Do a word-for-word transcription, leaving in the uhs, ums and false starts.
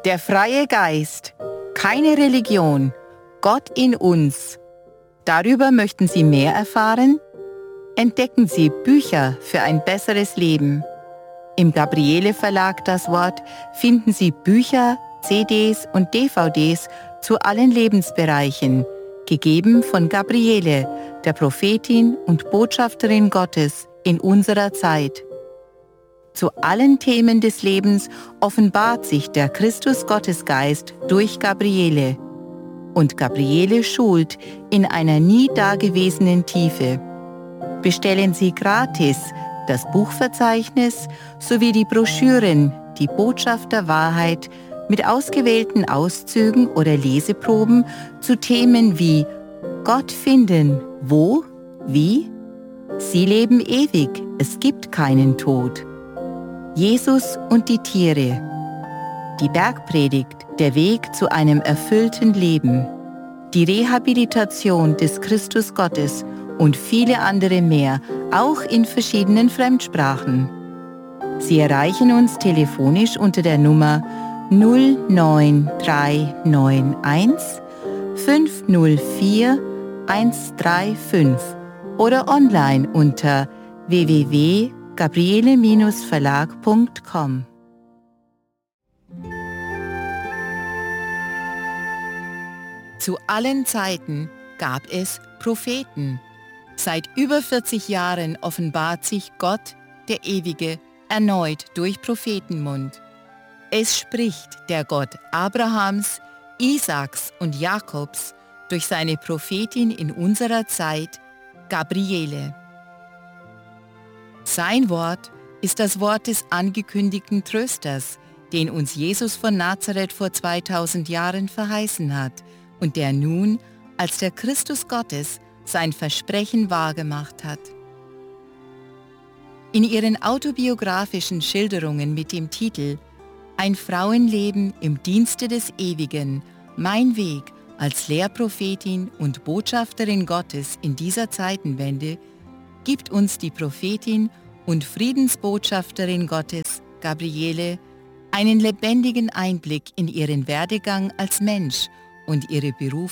Der freie Geist, keine Religion, Gott in uns. Darüber möchten Sie mehr erfahren? Entdecken Sie Bücher für ein besseres Leben. Im Gabriele Verlag Das Wort finden Sie Bücher, C Ds und D V Ds zu allen Lebensbereichen, gegeben von Gabriele, der Prophetin und Botschafterin Gottes in unserer Zeit. Zu allen Themen des Lebens offenbart sich der Christus-Gottesgeist durch Gabriele. Und Gabriele schult in einer nie dagewesenen Tiefe. Bestellen Sie gratis das Buchverzeichnis sowie die Broschüren Die Botschaft der Wahrheit mit ausgewählten Auszügen oder Leseproben zu Themen wie Gott finden, wo, wie? Sie leben ewig, es gibt keinen Tod. Jesus und die Tiere. Die Bergpredigt, der Weg zu einem erfüllten Leben. Die Rehabilitation des Christus Gottes und viele andere mehr, auch in verschiedenen Fremdsprachen. Sie erreichen uns telefonisch unter der Nummer null neun drei neun eins fünf null vier eins drei fünf oder online unter w w w punkt gabriele Verlag punkt com. Zu allen Zeiten gab es Propheten. Seit über vierzig Jahren offenbart sich Gott, der Ewige, erneut durch Prophetenmund. Es spricht der Gott Abrahams, Isaaks und Jakobs durch seine Prophetin in unserer Zeit, Gabriele. Sein Wort ist das Wort des angekündigten Trösters, den uns Jesus von Nazareth vor zweitausend Jahren verheißen hat und der nun als der Christus Gottes sein Versprechen wahrgemacht hat. In ihren autobiografischen Schilderungen mit dem Titel Ein Frauenleben im Dienste des Ewigen, mein Weg als Lehrprophetin und Botschafterin Gottes in dieser Zeitenwende, gibt uns die Prophetin und Friedensbotschafterin Gottes, Gabriele, einen lebendigen Einblick in ihren Werdegang als Mensch und ihre Berufung